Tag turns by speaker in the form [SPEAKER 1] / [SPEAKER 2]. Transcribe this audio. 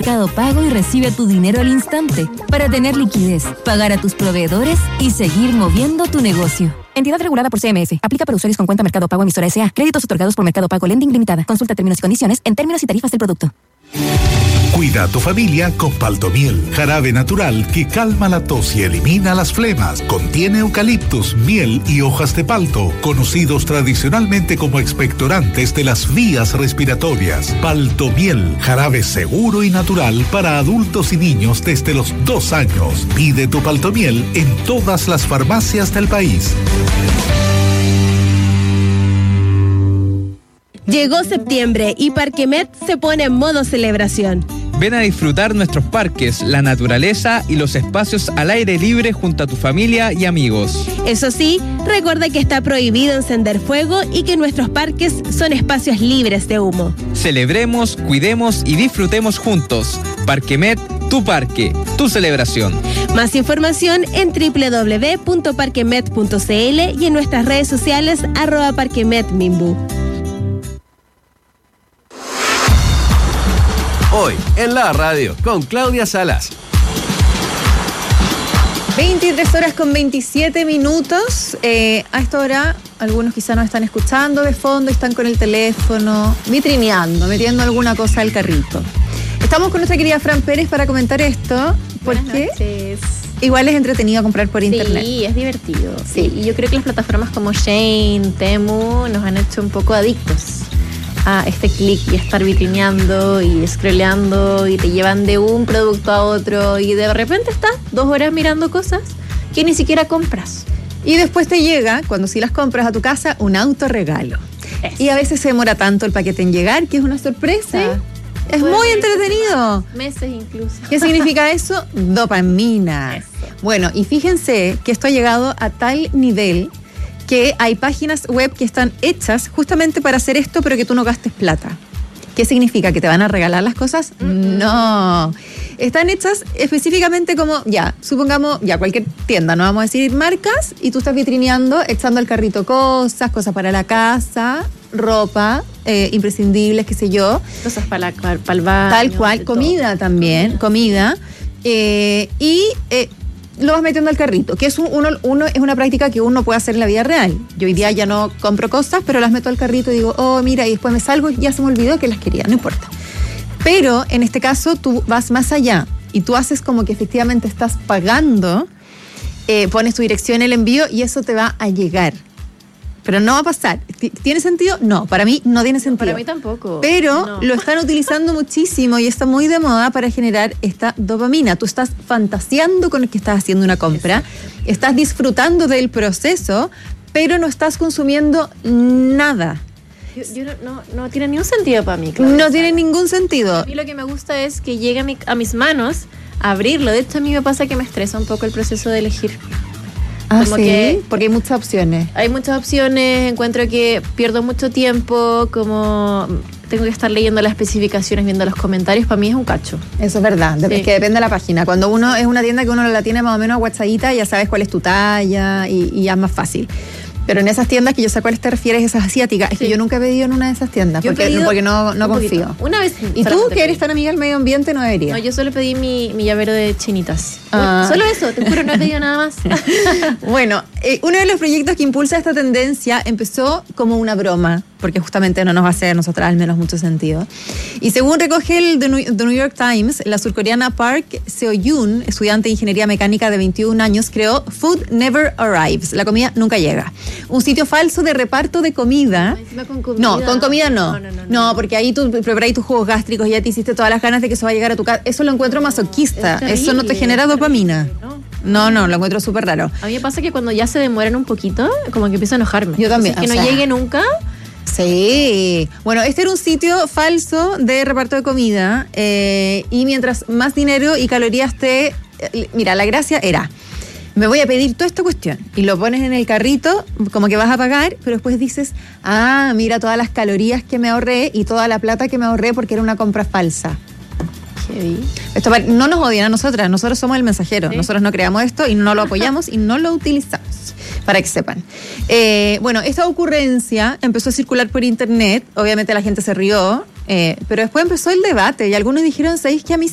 [SPEAKER 1] Mercado Pago y recibe tu dinero al instante para tener liquidez, pagar a tus proveedores y seguir moviendo tu negocio. Entidad regulada por CMF. Aplica para usuarios con cuenta Mercado Pago emisora S.A. Créditos otorgados por Mercado Pago Lending Limitada. Consulta términos y condiciones en términos y tarifas del producto.
[SPEAKER 2] Cuida a tu familia con Paltomiel, jarabe natural que calma la tos y elimina las flemas. Contiene eucaliptus, miel y hojas de palto, conocidos tradicionalmente como expectorantes de las vías respiratorias. Paltomiel, jarabe seguro y natural para adultos y niños desde los 2 años. Pide tu Paltomiel en todas las farmacias del país.
[SPEAKER 3] Llegó septiembre y Parquemet se pone en modo celebración.
[SPEAKER 4] Ven a disfrutar nuestros parques, la naturaleza y los espacios al aire libre junto a tu familia y amigos.
[SPEAKER 3] Eso sí, recuerda que está prohibido encender fuego y que nuestros parques son espacios libres de humo.
[SPEAKER 4] Celebremos, cuidemos y disfrutemos juntos. Parquemet, tu parque, tu celebración.
[SPEAKER 3] Más información en www.parquemet.cl y en nuestras redes sociales @parquemetminbu.
[SPEAKER 5] Hoy, en la radio, con Claudia Salas.
[SPEAKER 6] 23:27. A esta hora, algunos quizá nos están escuchando de fondo, están con el teléfono, vitrineando, metiendo alguna cosa al carrito. Estamos con nuestra querida Fran Pérez para comentar esto, porque igual es entretenido comprar por internet.
[SPEAKER 7] Sí, es divertido. Sí. Y yo creo que las plataformas como Shein, Temu, nos han hecho un poco adictos a este clic y estar vitrineando y scrolleando y te llevan de un producto a otro y de repente estás 2 horas mirando cosas que ni siquiera compras.
[SPEAKER 6] Y después te llega, cuando sí las compras a tu casa, un autorregalo. Y a veces se demora tanto el paquete en llegar que es una sorpresa. Sí. Es muy entretenido.
[SPEAKER 7] Meses incluso.
[SPEAKER 6] ¿Qué significa eso? Dopamina.
[SPEAKER 7] Eso.
[SPEAKER 6] Bueno, y fíjense que esto ha llegado a tal nivel que hay páginas web que están hechas justamente para hacer esto, pero que tú no gastes plata. ¿Qué significa? ¿Que te van a regalar las cosas? No. Están hechas específicamente como, supongamos, cualquier tienda, no vamos a decir marcas, y tú estás vitrineando, echando al carrito cosas para la casa, ropa, imprescindibles, qué sé yo.
[SPEAKER 7] Cosas para el baño.
[SPEAKER 6] Tal cual, comida también, comida. Lo vas metiendo al carrito, que es es una práctica que uno puede hacer en la vida real. Yo hoy día ya no compro cosas, pero las meto al carrito y digo, oh, mira, y después me salgo y ya se me olvidó que las quería, no importa. Pero en este caso tú vas más allá y tú haces como que efectivamente estás pagando, pones tu dirección en el envío y eso te va a llegar. Pero no va a pasar. ¿Tiene sentido? No, para mí no tiene sentido.
[SPEAKER 7] Para mí tampoco.
[SPEAKER 6] Pero lo están utilizando muchísimo y está muy de moda para generar esta dopamina. Tú estás fantaseando con el que estás haciendo una compra, estás disfrutando del proceso, pero no estás consumiendo nada.
[SPEAKER 7] No tiene ningún sentido para mí, Claudia.
[SPEAKER 6] No tiene ningún sentido.
[SPEAKER 7] A mí lo que me gusta es que llegue a mis manos a abrirlo. De hecho, a mí me pasa que me estresa un poco el proceso de elegir.
[SPEAKER 6] Como que porque hay muchas opciones.
[SPEAKER 7] Hay muchas opciones, encuentro que pierdo mucho tiempo, como tengo que estar leyendo las especificaciones, viendo los comentarios, para mí es un cacho.
[SPEAKER 6] Eso es verdad, es que depende de la página. Cuando uno es una tienda que uno la tiene más o menos guachadita, ya sabes cuál es tu talla y ya es más fácil. Pero en esas tiendas que yo sé a cuáles te refieres, esas asiáticas, es que yo nunca he pedido en una de esas tiendas, porque no confío.
[SPEAKER 7] Una vez.
[SPEAKER 6] ¿Y tú, que eres tan amiga del medio ambiente, no deberías?
[SPEAKER 7] No, yo solo pedí mi llavero de chinitas. Solo eso, te juro, no he pedido nada más.
[SPEAKER 6] Bueno, uno de los proyectos que impulsa esta tendencia empezó como una broma, porque justamente no nos va a hacer a nosotras al menos mucho sentido. Y según recoge el The New York Times, la surcoreana Park Seo-yoon, estudiante de ingeniería mecánica de 21 años, creó Food Never Arrives, la comida nunca llega. Un sitio falso de reparto de comida.
[SPEAKER 7] Con comida.
[SPEAKER 6] No, con comida no. No, porque ahí tú preparas tus jugos gástricos y ya te hiciste todas las ganas de que eso va a llegar a tu casa. Eso lo encuentro masoquista. Eso no te genera dopamina. No, lo encuentro súper raro.
[SPEAKER 7] A mí me pasa que cuando ya se demoran un poquito, como que empiezo a enojarme.
[SPEAKER 6] Yo también.
[SPEAKER 7] Que no llegue nunca.
[SPEAKER 6] Sí. Bueno, este era un sitio falso de reparto de comida y mientras más dinero y calorías mira, la gracia era, me voy a pedir toda esta cuestión y lo pones en el carrito como que vas a pagar, pero después dices, mira todas las calorías que me ahorré y toda la plata que me ahorré porque era una compra falsa. Esto no nos odian a nosotros somos el mensajero, ¿sí? Nosotros no creamos esto y no lo apoyamos y no lo utilizamos, para que sepan. Bueno, esta ocurrencia empezó a circular por internet, obviamente la gente se rió, pero después empezó el debate y algunos dijeron, ¿sabéis que a mí